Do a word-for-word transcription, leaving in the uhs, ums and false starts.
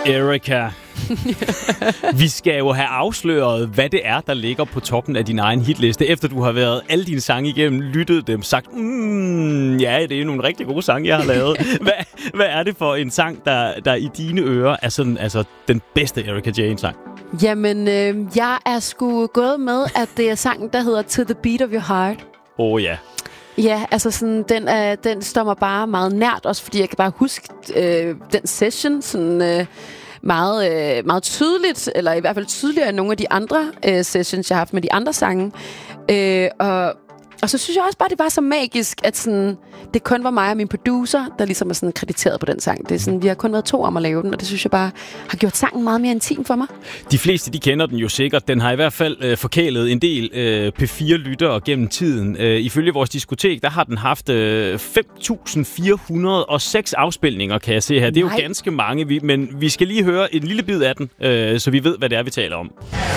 Erykah. Vi skal jo have afsløret, hvad det er, der ligger på toppen af din egen hitliste, efter du har været alle dine sange igennem, lyttet dem, sagt, mm, ja, det er nogle rigtig gode sange, jeg har lavet. Hvad, hvad er det for en sang, der, der i dine ører er sådan, altså, den bedste Erykah Jane-sang? Jamen, øh, jeg er sgu gået med, at det er sangen, der hedder To the Beat of Your Heart. Åh oh, ja. Ja, altså sådan, den, er, den står mig bare meget nært, også fordi jeg kan bare huske øh, den session sådan øh, meget, øh, meget tydeligt, eller i hvert fald tydeligere end nogle af de andre øh, sessions, jeg har haft med de andre sange. Øh, og, og så synes jeg også bare, det var så magisk, at sådan, det kun var mig og min producer, der ligesom er sådan krediteret på den sang. Det er sådan, vi har kun været to om at lave den, og det synes jeg bare har gjort sangen meget mere intim for mig. De fleste, de kender den jo sikkert. Den har i hvert fald øh, forkælet en del øh, P fire-lyttere gennem tiden. Øh, ifølge vores diskotek, der har den haft øh, fem tusind fire hundrede og seks afspilninger, kan jeg se her. Det er Nej. jo ganske mange, vi, men vi skal lige høre en lille bid af den, øh, så vi ved, hvad det er, vi taler om.